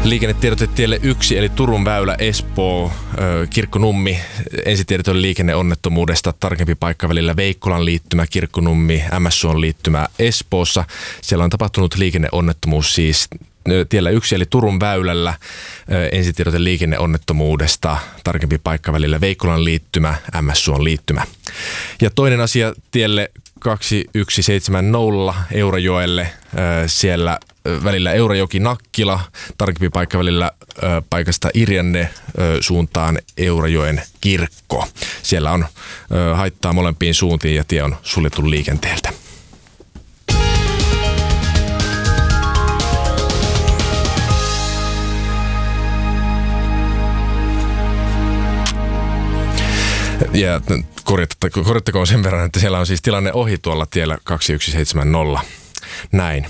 Liikennetiedote tielle 1 eli Turun väylä Espoo, Kirkkonummi. Ensitiedot on liikenneonnettomuudesta. Tarkempi paikka välillä Veikkolan liittymä, Kirkkonummi, MS-Suon liittymä Espoossa. Siellä on tapahtunut liikenneonnettomuus siis tiellä 1 eli Turun väylällä. Ensitiedote liikenneonnettomuudesta. Tarkempi paikka välillä Veikkolan liittymä, MS-Suon liittymä. Ja toinen asia tielle 2170 Eurajoelle, siellä välillä Eurajoki-Nakkila, tarkempi paikka välillä paikasta Irjanne suuntaan Eurajoen kirkko. Siellä on haittaa molempiin suuntiin ja tie on suljettu liikenteeltä. Ja korjattakoon sen verran, että siellä on siis tilanne ohi tuolla tiellä 2170. Näin.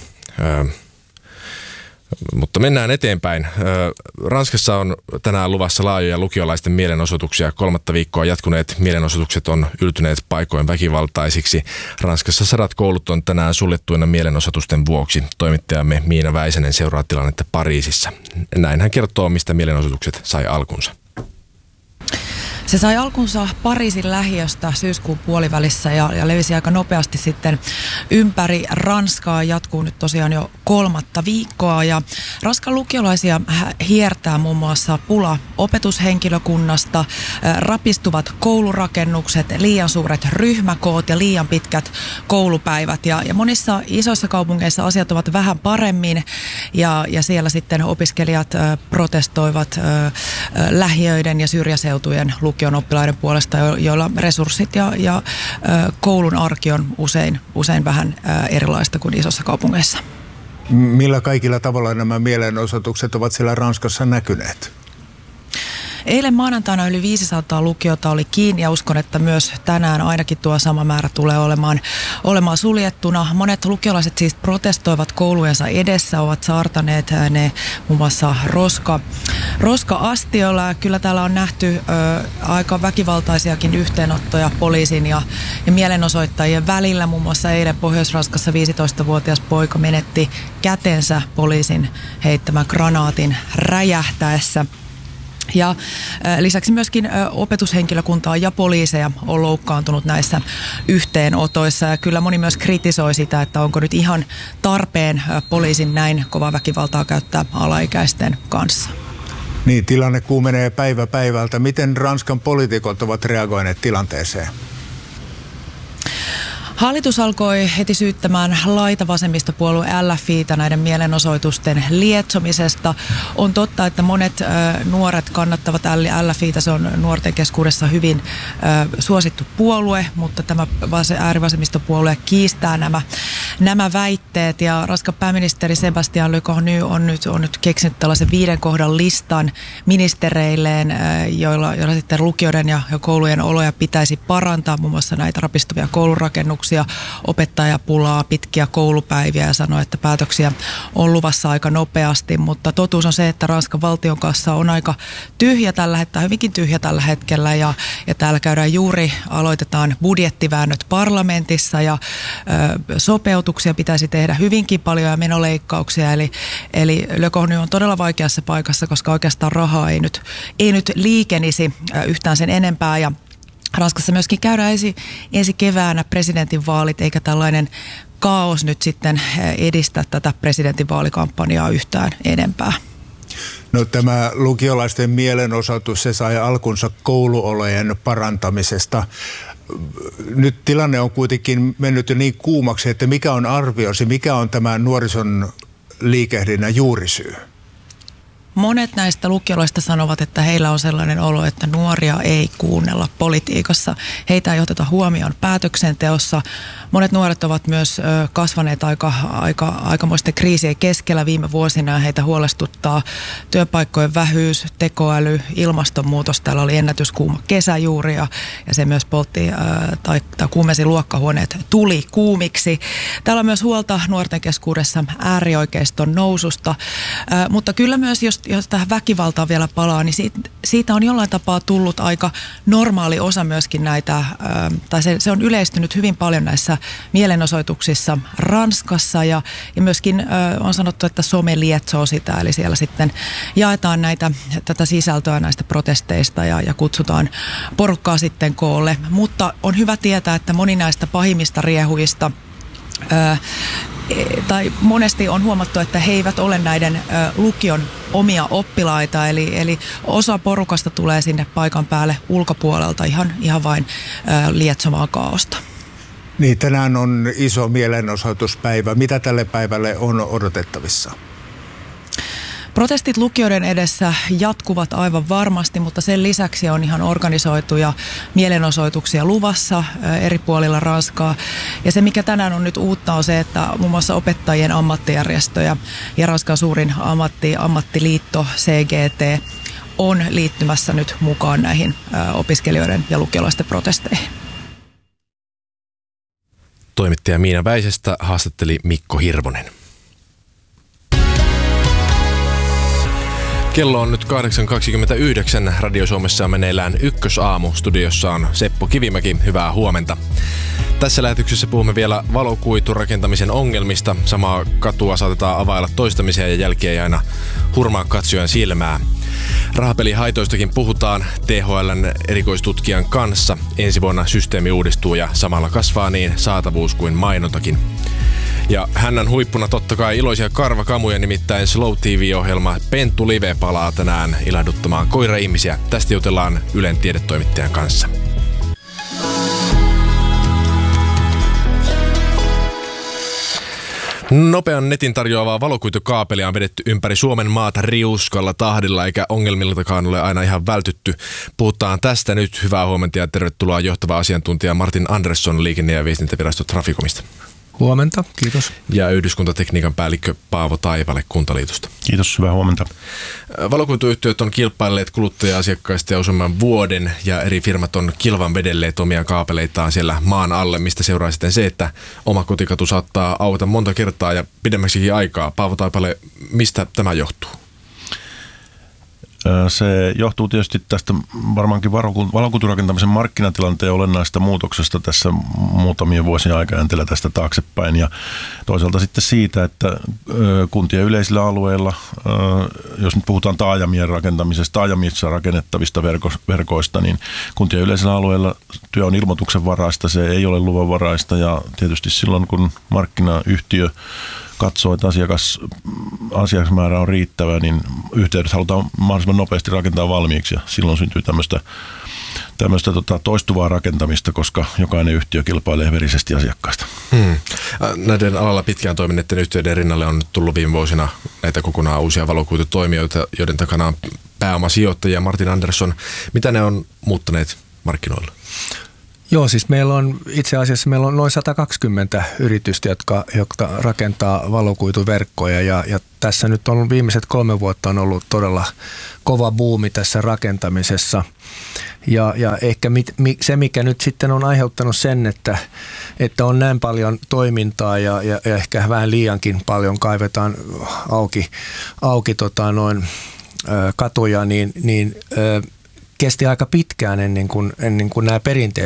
Mutta mennään eteenpäin. Ranskassa on tänään luvassa laajoja lukiolaisten mielenosoituksia. 3. viikkoa jatkuneet mielenosoitukset on yltyneet paikoin väkivaltaisiksi. Ranskassa 100 koulut on tänään suljettuina mielenosoitusten vuoksi. Toimittajamme Miina Väisänen seuraa tilannetta Pariisissa. Näin hän kertoo, mistä mielenosoitukset sai alkunsa. Se sai alkunsa Pariisin lähiöstä syyskuun puolivälissä ja levisi aika nopeasti sitten ympäri Ranskaa. Jatkuu nyt tosiaan jo 3. viikkoa ja Ranskan lukiolaisia hiertää muun muassa pula opetushenkilökunnasta, rapistuvat koulurakennukset, liian suuret ryhmäkoot ja liian pitkät koulupäivät. Ja monissa isoissa kaupungeissa asiat ovat vähän paremmin ja siellä sitten opiskelijat protestoivat lähiöiden ja syrjäseutujen lukion oppilaiden puolesta, joilla resurssit ja koulun arki on usein vähän erilaista kuin isossa kaupungeissa. Millä kaikilla tavalla nämä mielenosoitukset ovat siellä Ranskassa näkyneet? Eilen maanantaina yli 500 lukiota oli kiinni ja uskon, että myös tänään ainakin tuo sama määrä tulee olemaan suljettuna. Monet lukiolaiset siis protestoivat koulujensa edessä, ovat saartaneet ne muun muassa roska-astioilla. Kyllä täällä on nähty aika väkivaltaisiakin yhteenottoja poliisin ja mielenosoittajien välillä. Muun muassa eilen Pohjois-Ranskassa 15-vuotias poika menetti kätensä poliisin heittämän granaatin räjähtäessä. Ja lisäksi myöskin opetushenkilökuntaa ja poliiseja on loukkaantunut näissä yhteenotoissa. Ja kyllä moni myös kritisoi sitä, että onko nyt ihan tarpeen poliisin näin kovaa väkivaltaa käyttää alaikäisten kanssa. Niin, tilanne kuumenee päivä päivältä. Miten Ranskan poliitikot ovat reagoineet tilanteeseen? Hallitus alkoi heti syyttämään laitavasemmistopuolue LFI:tä näiden mielenosoitusten lietsomisesta. On totta, että monet nuoret kannattavat LFI:tä. Se on nuorten keskuudessa hyvin suosittu puolue, mutta tämä äärivasemmistopuolue kiistää nämä väitteet. Ja Ranskan pääministeri Sébastien Lecornu on nyt keksinyt tällaisen 5 kohdan listan ministereilleen, joilla sitten lukioiden ja koulujen oloja pitäisi parantaa, muun muassa näitä rapistuvia koulurakennuksia, opettajapulaa, pitkiä koulupäiviä ja sanoi, että päätöksiä on luvassa aika nopeasti, mutta totuus on se, että Ranskan valtion kassa on aika tyhjä tällä hetkellä, hyvinkin tyhjä tällä hetkellä ja täällä aloitetaan budjettiväännöt parlamentissa ja sopeutuksia pitäisi tehdä hyvinkin paljon ja menoleikkauksia, eli Le Cornu on todella vaikeassa paikassa, koska oikeastaan rahaa ei nyt liikenisi yhtään sen enempää ja Ranskassa myöskin käydään ensi keväänä presidentinvaalit, eikä tällainen kaos nyt sitten edistä tätä presidentinvaalikampanjaa yhtään enempää. No, tämä lukiolaisten mielenosoitus, se sai alkunsa kouluolojen parantamisesta. Nyt tilanne on kuitenkin mennyt jo niin kuumaksi, että mikä on arviosi, mikä on tämä nuorison liikehdinnän juurisyy? Monet näistä lukiolaisista sanovat, että heillä on sellainen olo, että nuoria ei kuunnella politiikassa. Heitä ei oteta huomioon päätöksenteossa. Monet nuoret ovat myös kasvaneet aikamoisten kriisien keskellä viime vuosina. Heitä huolestuttaa työpaikkojen vähyys, tekoäly, ilmastonmuutos. Täällä oli ennätyskuuma kesä juuri ja se myös poltti tai kuumensi luokkahuoneet tuli kuumiksi. Täällä on myös huolta nuorten keskuudessa äärioikeiston noususta, mutta kyllä myös jos jos tähän väkivaltaan vielä palaa, niin siitä on jollain tapaa tullut aika normaali osa myöskin näitä, tai se on yleistynyt hyvin paljon näissä mielenosoituksissa Ranskassa ja myöskin on sanottu, että some lietsoo sitä, eli siellä sitten jaetaan tätä sisältöä näistä protesteista ja kutsutaan porukkaa sitten koolle, mutta on hyvä tietää, että moni näistä pahimmista riehuista tai monesti on huomattu, että he eivät ole näiden lukion omia oppilaita, eli osa porukasta tulee sinne paikan päälle ulkopuolelta ihan vain lietsomaan kaaosta. Niin, tänään on iso mielenosoituspäivä. Mitä tälle päivälle on odotettavissa? Protestit lukioiden edessä jatkuvat aivan varmasti, mutta sen lisäksi on ihan organisoituja mielenosoituksia luvassa eri puolilla Ranskaa. Ja se, mikä tänään on nyt uutta, on se, että muun muassa opettajien ammattijärjestöjä ja Ranskan suurin ammattiliitto CGT on liittymässä nyt mukaan näihin opiskelijoiden ja lukiolaisten protesteihin. Toimittaja Miina Väisestä haastatteli Mikko Hirvonen. Kello on nyt 8.29. Radio Suomessa on meneillään Ykkösaamu. Studiossa on Seppo Kivimäki. Hyvää huomenta. Tässä lähetyksessä puhumme vielä valokuiturakentamisen ongelmista. Samaa katua saatetaan availla toistamisia ja jälkiä ei aina hurmaa katsojan silmää. Rahapelihaitoistakin puhutaan THL:n erikoistutkijan kanssa. Ensi vuonna systeemi uudistuu ja samalla kasvaa niin saatavuus kuin mainontakin. Ja hännän huippuna totta kai iloisia karvakamuja, nimittäin Slow TV-ohjelma Pentu Live palaa tänään ilahduttamaan koiraihmisiä. Tästä jutellaan Ylen tiedetoimittajan kanssa. Nopean netin tarjoavaa valokuitukaapelia on vedetty ympäri Suomen maata riuskalla tahdilla, eikä ongelmiltakaan ole aina ihan vältytty. Puhutaan tästä nyt. Hyvää huomenta ja tervetuloa johtava asiantuntija Martin Andersson Liikenne- ja viestintävirasto Traficomista. Huomenta, kiitos. Ja yhdyskuntatekniikan päällikkö Paavo Taipale Kuntaliitosta. Kiitos, hyvää huomenta. Valokuituyhtiöt on kilpailleet kuluttaja-asiakkaista jo useamman vuoden ja eri firmat on kilvan vedelleet omia kaapeleitaan siellä maan alle, mistä seuraa sitten se, että oma kotikatu saattaa aueta monta kertaa ja pidemmäksikin aikaa. Paavo Taipale, mistä tämä johtuu? Se johtuu tietysti tästä varmaankin valokuiturakentamisen markkinatilanteen olennaista muutoksesta tässä muutamien vuosien aikajänteellä tästä taaksepäin ja toisaalta sitten siitä, että kuntien yleisillä alueilla, jos nyt puhutaan taajamien rakentamisesta, taajamissa rakennettavista verkoista, niin kuntien yleisillä alueilla työ on ilmoituksenvaraista, se ei ole luvanvaraista ja tietysti silloin kun markkinayhtiö katsoo, että asiakasmäärä on riittävä, niin yhteydet halutaan mahdollisimman nopeasti rakentaa valmiiksi ja silloin syntyy tämmöistä toistuvaa rakentamista, koska jokainen yhtiö kilpailee verisesti asiakkaista. Näiden alalla pitkään toimineiden yhtiöiden rinnalle on nyt tullut viime vuosina näitä kokonaan uusia valokuitutoimijoita, joiden takana on pääomasijoittajia. Martin Andersson, mitä ne on muuttaneet markkinoilla? Joo, siis itse asiassa meillä on noin 120 yritystä, jotka rakentaa valokuituverkkoja ja tässä nyt on viimeiset 3 vuotta on ollut todella kova buumi tässä rakentamisessa. Ja ehkä se, mikä nyt sitten on aiheuttanut sen, että on näin paljon toimintaa ja ehkä vähän liiankin paljon kaivetaan auki katuja, niin kesti aika pitkään ennen kuin nämä perinteiset